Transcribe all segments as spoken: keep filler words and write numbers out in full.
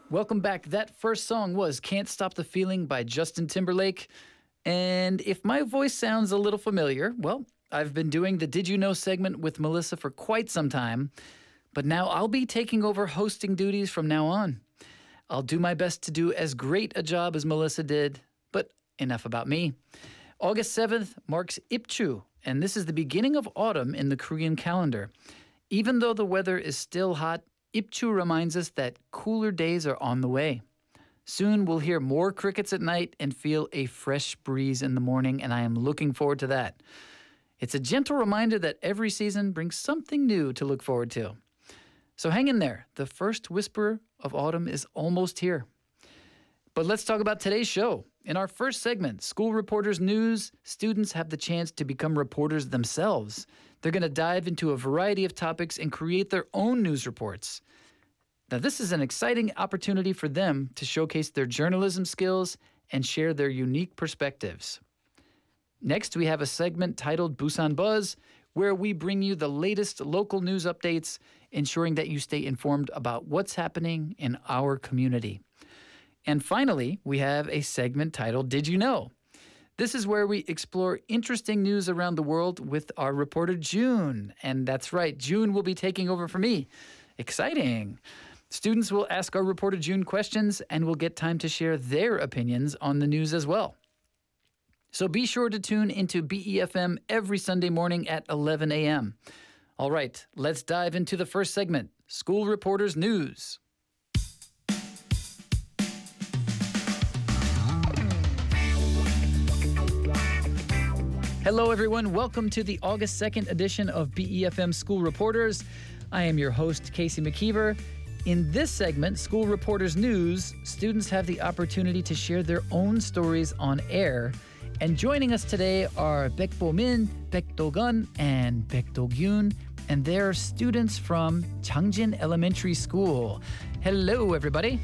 Welcome back. That first song was Can't Stop the Feeling by Justin Timberlake. And if my voice sounds a little familiar, well, I've been doing the Did You Know segment with Melissa for quite some time, but now I'll be taking over hosting duties from now on. I'll do my best to do as great a job as Melissa did, but enough about me. August seventh marks Ipchu, and this is the beginning of autumn in the Korean calendar. Even though the weather is still hot, Ipchu reminds us that cooler days are on the way. Soon we'll hear more crickets at night and feel a fresh breeze in the morning, and I am looking forward to that. It's a gentle reminder that every season brings something new to look forward to. So hang in there. The first whisper of autumn is almost here. But let's talk about today's show. In our first segment, School Reporters News, students have the chance to become reporters themselves. They're going to dive into a variety of topics and create their own news reports. Now, this is an exciting opportunity for them to showcase their journalism skills and share their unique perspectives. Next, we have a segment titled Busan Buzz, where we bring you the latest local news updates, ensuring that you stay informed about what's happening in our community. And finally, we have a segment titled Did You Know? This is where we explore interesting news around the world with our reporter June. And that's right, June will be taking over for me. Exciting. Students will ask our reporter June questions, and we'll get time to share their opinions on the news as well. So be sure to tune into B E F M every Sunday morning at eleven a.m. All right, let's dive into the first segment, School Reporters News. Hello, everyone. Welcome to the August second edition of B E F M School Reporters. I am your host, Casey McKeever. In this segment, School Reporters News, students have the opportunity to share their own stories on air. And joining us today are Baek Bo-min, Baek Do-gun, and Baek Do-gyun, and they're students from Changjin Elementary School. Hello, everybody.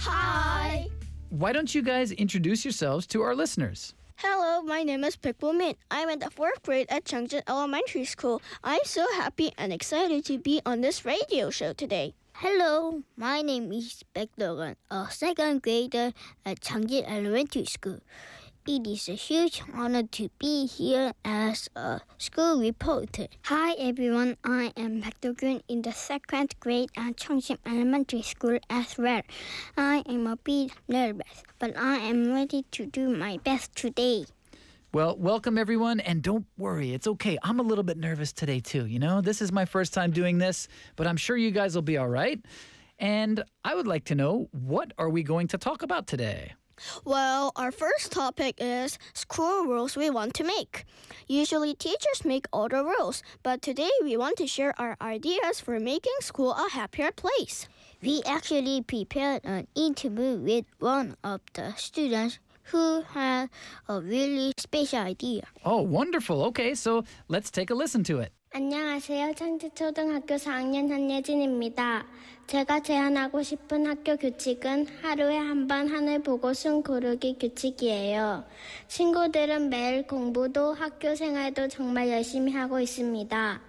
Hi. Why don't you guys introduce yourselves to our listeners? Hello, my name is Baek Bo-min. I'm in the fourth grade at Changjin Elementary School. I'm so happy and excited to be on this radio show today. Hello, my name is Baek Do-gun, a second grader at Changjin Elementary School. It is a huge honor to be here as a school reporter. Hi everyone, I am Baek Do-gyun in the second grade at Changjin Elementary School as well. I am a bit nervous, but I am ready to do my best today. Well, welcome everyone, and don't worry, it's okay. I'm a little bit nervous today too, you know? This is my first time doing this, but I'm sure you guys will be all right. And I would like to know, what are we going to talk about today? Well, our first topic is school rules we want to make. Usually teachers make all the rules, but today we want to share our ideas for making school a happier place. We actually prepared an interview with one of the students who had a really special idea. Oh, wonderful. Okay, so let's take a listen to it. 안녕하세요. 창지초등학교 사 학년 한예진입니다. 제가 제안하고 싶은 학교 규칙은 하루에 한 번 하늘 보고 숨 고르기 규칙이에요. 친구들은 매일 공부도 학교 생활도 정말 열심히 하고 있습니다.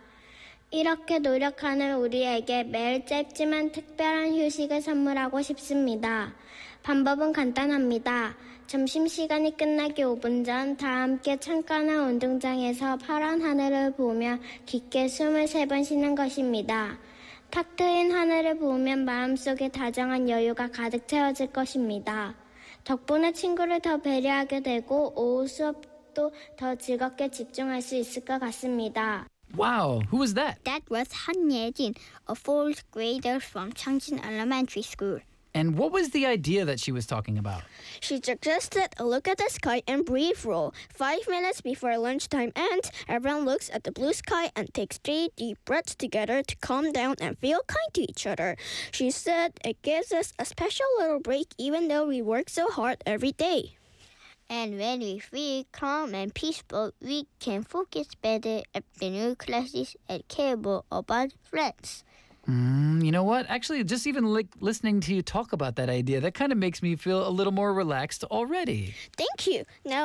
이렇게 노력하는 우리에게 매일 짧지만 특별한 휴식을 선물하고 싶습니다. 방법은 간단합니다. 점심시간이 끝나기 오 분 전 다 함께 창가나 운동장에서 파란 하늘을 보며 깊게 숨을 세 번 쉬는 것입니다. 탁 트인 하늘을 보면 마음속에 다정한 여유가 가득 채워질 것입니다. 덕분에 친구를 더 배려하게 되고 오후 수업도 더 즐겁게 집중할 수 있을 것 같습니다. Wow, who was that? That was Han Ye-jin, a fourth grader from Changjin Elementary School. And what was the idea that she was talking about? She suggested a look at the sky and breathe rule. Five minutes before lunchtime ends, everyone looks at the blue sky and takes three deep breaths together to calm down and feel kind to each other. She said it gives us a special little break even though we work so hard every day. And when we feel calm and peaceful, we can focus better at the new classes and care more about friends. Mm, you know what? Actually, just even like listening to you talk about that idea, that kind of makes me feel a little more relaxed already. Thank you. Now